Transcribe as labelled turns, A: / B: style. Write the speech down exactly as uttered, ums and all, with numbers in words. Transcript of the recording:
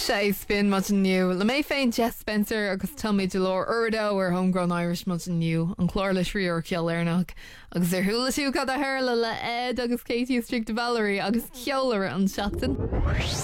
A: sé spin mu nniu le mé féin Jess Spencer agus Tommy Delore Urdo ar Homegrown Irish mu nniu an chlár le sríor ceollarnach agus ar thula siú cad a thula le Ed agus Katie Strict Valerie agus ceolar an seachtain.